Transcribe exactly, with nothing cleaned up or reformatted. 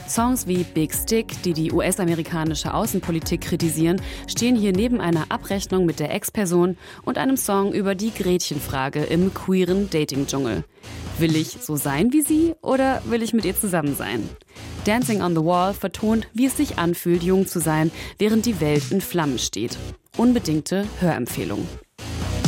Songs wie Big Stick, die die U S-amerikanische Außenpolitik kritisieren, stehen hier neben einer Abrechnung mit der Ex-Person und einem Song über die Gretchenfrage im queeren Dating-Dschungel. Will ich so sein wie sie oder will ich mit ihr zusammen sein? Dancing on the Wall vertont, wie es sich anfühlt, jung zu sein, während die Welt in Flammen steht. Unbedingte Hörempfehlung.